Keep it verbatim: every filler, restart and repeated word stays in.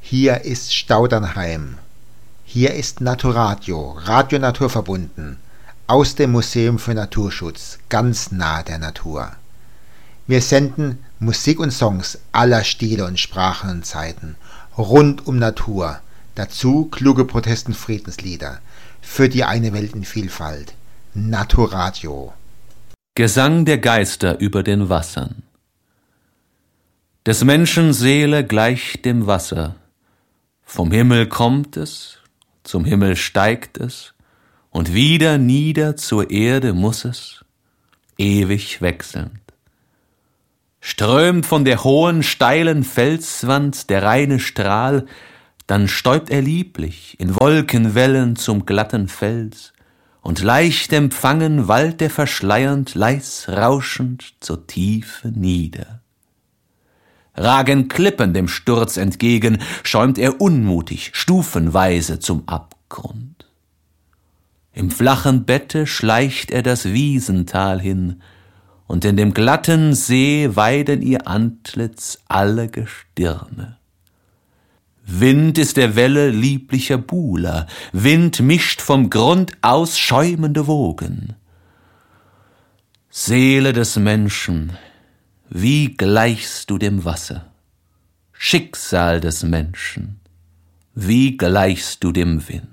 Hier ist Staudernheim. Hier ist Naturadio, Radio Naturverbunden, aus dem Museum für Naturschutz, ganz nah der Natur. Wir senden Musik und Songs aller Stile und Sprachen und Zeiten, rund um Natur, dazu kluge Protest- und Friedenslieder, für die eine Welt in Vielfalt. Naturadio. Gesang der Geister über den Wassern. Des Menschen Seele gleicht dem Wasser. Vom Himmel kommt es, zum Himmel steigt es, und wieder nieder zur Erde muß es, ewig wechselnd. Strömt von der hohen, steilen Felswand der reine Strahl, dann stäubt er lieblich in Wolkenwellen zum glatten Fels, und leicht empfangen wallt er verschleiernd, leis rauschend zur Tiefe nieder. Ragen Klippen dem Sturz entgegen, schäumt er unmutig, stufenweise zum Abgrund. Im flachen Bette schleicht er das Wiesental hin, und in dem glatten See weiden ihr Antlitz alle Gestirne. Wind ist der Welle lieblicher Buhler, Wind mischt vom Grund aus schäumende Wogen. Seele des Menschen, wie gleichst du dem Wasser? Schicksal des Menschen, wie gleichst du dem Wind?